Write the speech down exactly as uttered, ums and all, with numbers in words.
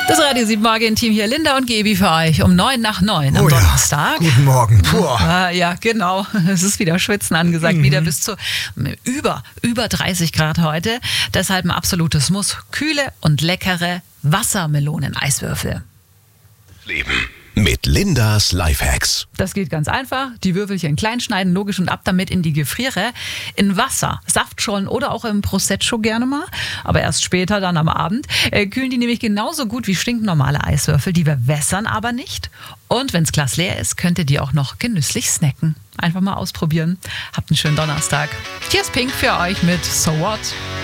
Das Radio sieben Morgen-Team hier, Linda und Gebi für euch um neun nach neun am oh ja. Donnerstag. Guten Morgen. Puh. Ah, ja, genau. Es ist wieder Schwitzen angesagt, mhm. wieder bis zu über, über dreißig Grad heute. Deshalb ein absolutes Muss. Kühle und leckere Wassermelonen-Eiswürfel. Leben mit Lindas Lifehacks. Das geht ganz einfach. Die Würfelchen klein schneiden, logisch, und ab damit in die Gefriere. In Wasser, Saftschollen oder auch im Prosecco gerne mal. Aber erst später, dann am Abend. Äh, kühlen die nämlich genauso gut wie stinknormale Eiswürfel. Die verwässern aber nicht. Und wenn das Glas leer ist, könnt ihr die auch noch genüsslich snacken. Einfach mal ausprobieren. Habt einen schönen Donnerstag. Hier ist Pink für euch mit So What?